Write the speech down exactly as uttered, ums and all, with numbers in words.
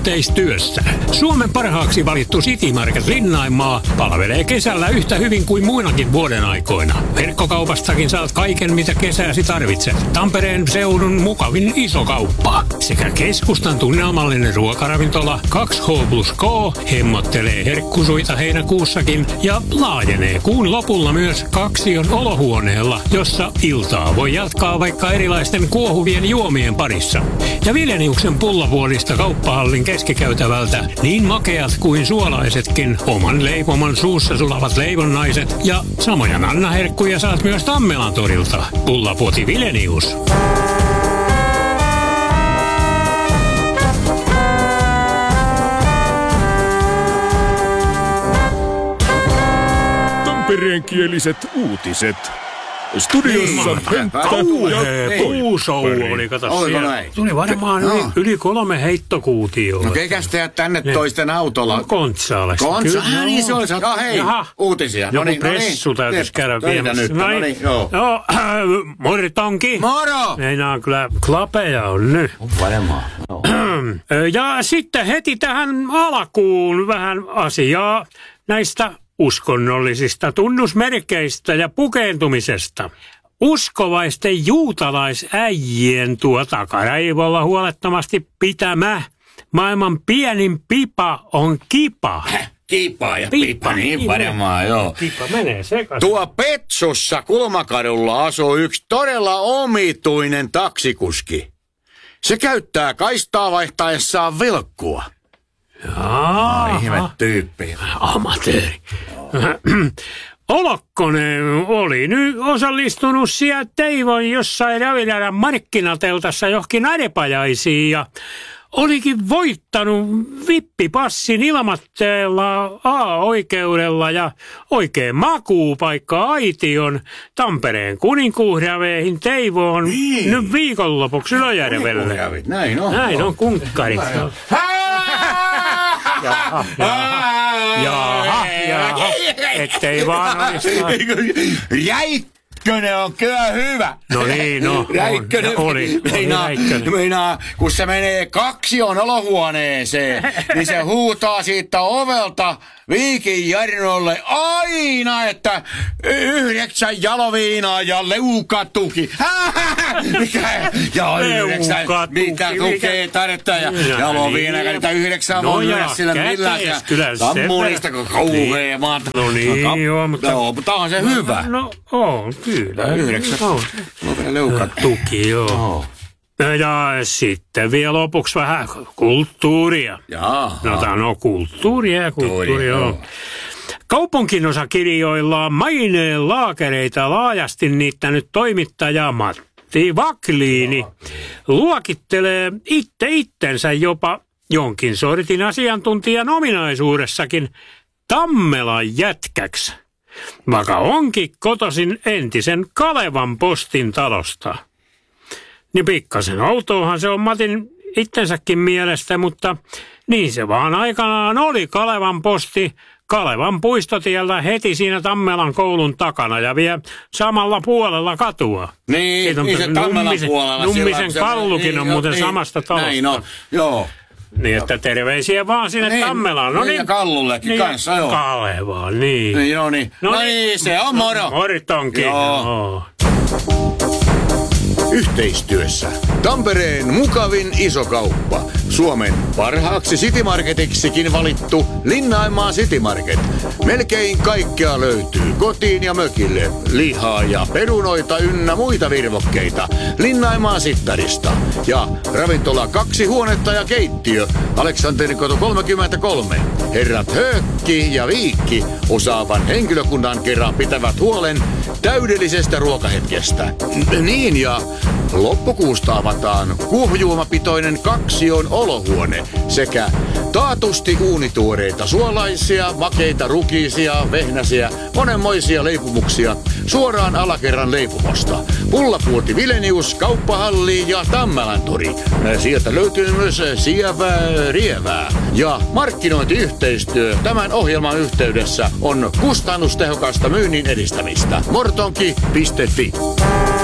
yhteistyössä. Suomen parhaaksi valittu City Market Linnaimaa palvelee kesällä yhtä hyvin kuin muinakin vuoden aikoina. Verkkokaupastakin saat kaiken, mitä kesäsi tarvitset. Tampereen seudun mukavin iso kauppa sekä keskustan tunnelmallinen ruokaravintola kaksi H plus K hemmottelee herkkusuita heinäkuussakin ja laajenee kuun lopulla myös Kaksion olohuoneella, jossa iltaa voi jatkaa vaikka erilaisten kuohuvien juomien parissa. Ja Vileniuksen pullavuolista kauppahallin keskikäytävältä niin makeat kuin suolaisetkin oman leipomon suussa sulavat leivonnaiset ja samoja nannaherkkuja saat myös Tammelan torilta. Pullapuoti Vilenius. Tampereenkieliset uutiset. Studiossa Henkka ja Puusou oli, kato siellä. Tuli varmaan no. yli, yli kolme heittokuutioa. No kekäs teet tänne ne. toisten autolla? Kontsaale. Kontsa? Ah, niin se on. No hei, Jaha. uutisia. Joku Noniin, pressu noniin. täytyisi käydä viemässä. Nyt, no niin, joo. No, äh, mortonki. Moro! Meinaa kyllä klapeja on nyt. On paremmaa. No. Ja sitten heti tähän alkuun vähän asiaa näistä uskonnollisista tunnusmerkeistä ja pukeentumisesta. Uskovaisten juutalaisäijien tuo takaraivolla huolettomasti pitämä maailman pienin pipa on kipa. Häh? Kipa ja pipa, pipa, niin paremmaa, joo. Kipa menee sekaisin. Tuo Petsussa Kulmakadulla asuu yksi todella omituinen taksikuski. Se käyttää kaistaa vaihtaessaan vilkkua. Jaa. Ihme tyyppi. Amatööri. Olokkonen oli nyt osallistunut siellä Teivon jossain Ravilaran markkinateltassa johonkin arepajaisiin ja olikin voittanut vippipassin ilmatteella A-oikeudella ja oikein makuupaikka Aition Tampereen kuninkuuhraveihin Teivoon niin. Nyt viikonlopuksi Ylöjärvelle. Näin on. Näin on kunkkarit. Jaha, jaha, jaha, jaha, ettei vaan olisi. Räikkönen on kyllä hyvä. No niin, no. Räikkönen oli, meinaa, oli meinaa, kun se menee Kaksion olohuoneeseen, niin se huutaa siitä ovelta Viikin Jarnolle aina, että yhdeksän jaloviinaa ja leukatuki. Mikä? Ja yhdeksän, mitä tukee tarvittaa ja jaloviinaa, että yhdeksän no voi mennä sillä millään. Sammunista, kun kauhea maata. No niin, joo, mutta... Joo, mutta on se hyvä. No, on, kyllä. Yhdeksän. On vielä leukatuki, joo. Ja sitten vielä lopuksi vähän kulttuuria. Jaha. No tämä on kulttuuria ja kulttuuria, joo. Kaupunkinosakirjoillaan maineen laakereita laajasti niittänyt toimittaja Matti Vakliini luokittelee itse itsensä jopa jonkin sortin asiantuntijan ominaisuudessakin Tammelan jätkäksi, vaikka onkin kotoisin entisen Kalevan postin talosta. Niin pikkasen outoahan se on Matin itsensäkin mielestä, mutta niin se vaan aikanaan oli Kalevan posti Kalevan puistotiellä heti siinä Tammelan koulun takana ja vielä samalla puolella katua. Niin, niin se Tammelan Nummisen, puolella. Nummisen se, kallukin niin, on muuten niin, samasta talosta. Näin on, joo. Niin, että terveisiä vaan sinne niin, Tammelaan. No niin, niin, ja Kallullekin niin, kanssa, joo. Kalevaan, niin. Niin, no niin. No, no niin, se on moro. Moritonkin, joo. joo. Yhteistyössä Tampereen mukavin iso kauppa. Suomen parhaaksi City Marketiksikin valittu Linnaimaa City Market. Melkein kaikkea löytyy kotiin ja mökille. Lihaa ja perunoita ynnä muita virvokkeita. Linnaimaa Sittarista. Ja ravintola kaksi huonetta ja keittiö. Aleksanterikoto kolmekymmentäkolme. Herrat Höökki ja Viikki osaavan henkilökunnan kerran pitävät huolen täydellisestä ruokahetkestä. Niin ja loppukuusta avataan kuohujuomapitoinen Kaksion olohuone sekä taatusti uunituoreita suolaisia, makeita rukiisia, vehnäsiä, monenmoisia leipumuksia suoraan alakerran leipumosta. Pullapuoti Vilenius, Kauppahalli ja Tammelantori. Sieltä löytyy myös sievää rievää. Ja markkinointiyhteistyö tämän ohjelman yhteydessä on kustannustehokasta myynnin edistämistä. mortonki piste fi